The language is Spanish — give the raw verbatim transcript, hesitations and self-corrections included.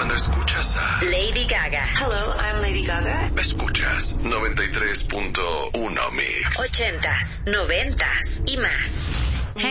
cuando escuchas a Lady Gaga. Hello, I'm Lady Gaga. Escuchas noventa y tres punto uno Mix. Ochentas, noventas y más.